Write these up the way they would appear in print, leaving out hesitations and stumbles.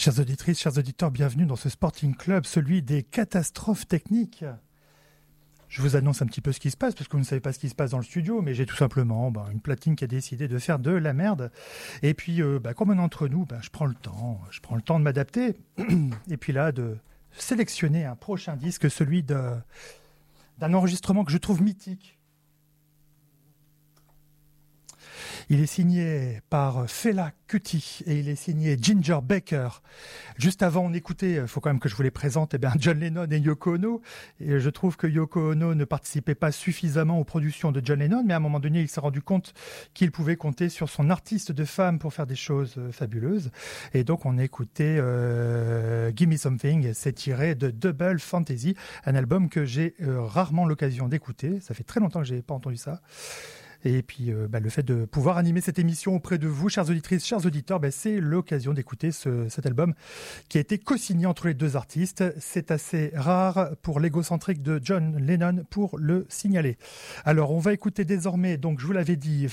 Chères auditrices, chers auditeurs, bienvenue dans ce Sporting Club, celui des catastrophes techniques. Je vous annonce un petit peu ce qui se passe, parce que vous ne savez pas ce qui se passe dans le studio, mais j'ai tout simplement une platine qui a décidé de faire de la merde. Et puis, comme un d'entre nous, je prends le temps de m'adapter, et puis là, de sélectionner un prochain disque, celui d'un enregistrement que je trouve mythique. Il est signé par Fela Kuti et il est signé Ginger Baker. Juste avant, on écoutait, il faut quand même que je vous les présente, John Lennon et Yoko Ono. Et je trouve que Yoko Ono ne participait pas suffisamment aux productions de John Lennon, mais à un moment donné, il s'est rendu compte qu'il pouvait compter sur son artiste de femme pour faire des choses fabuleuses. Et donc, on écoutait Gimme Something, c'est tiré de Double Fantasy, un album que j'ai rarement l'occasion d'écouter. Ça fait très longtemps que je n'ai pas entendu ça. Et puis, le fait de pouvoir animer cette émission auprès de vous, chères auditrices, chers auditeurs, c'est l'occasion d'écouter cet album qui a été co-signé entre les deux artistes. C'est assez rare pour l'égocentrique de John Lennon pour le signaler. Alors, on va écouter désormais, donc je vous l'avais dit,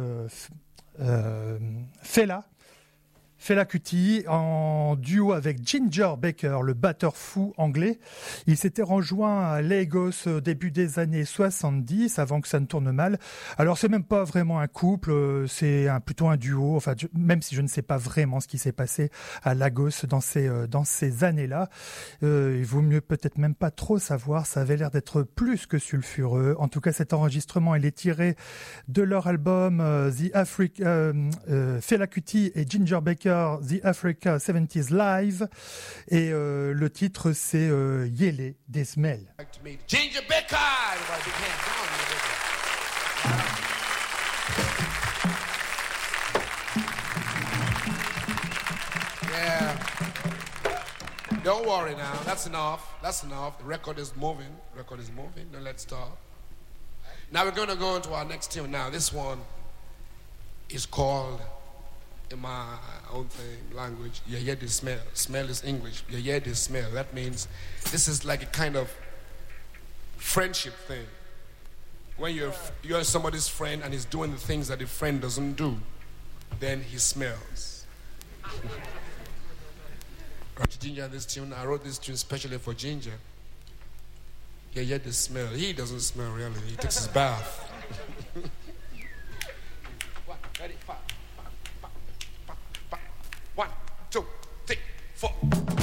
Fela Kuti en duo avec Ginger Baker, le batteur fou anglais. Il s'était rejoint à Lagos au début des années 70, avant que ça ne tourne mal. Alors c'est même pas vraiment un couple, c'est plutôt un duo. Enfin, même si je ne sais pas vraiment ce qui s'est passé à Lagos dans ces années-là, il vaut mieux peut-être même pas trop savoir. Ça avait l'air d'être plus que sulfureux. En tout cas, cet enregistrement, il est tiré de leur album Fela Kuti et Ginger Baker, The Africa 70s Live, et le titre c'est Yele Desmel. Ginger Baker! Yeah. Don't worry now. That's enough. That's enough. The record is moving. Now let's stop. Now we're going to go into our next tune. Now this one is called, in my own language, Yeye de Smell. Smell is English. Yeye de Smell. That means this is like a kind of friendship thing. When you're somebody's friend and he's doing the things that the friend doesn't do, then he smells. Ginger, this tune, I wrote this tune especially for Ginger. Yeye de Smell. He doesn't smell really. He takes his bath. Ready, 5. 1, 2, 3, 4.